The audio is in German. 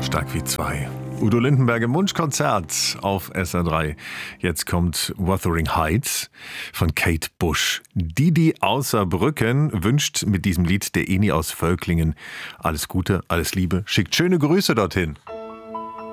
Stark wie zwei. Udo Lindenberg im Wunschkonzert auf SR3. Jetzt kommt Wuthering Heights von Kate Bush. Didi aus Saarbrücken wünscht mit diesem Lied der Eni aus Völklingen alles Gute, alles Liebe, schickt schöne Grüße dorthin.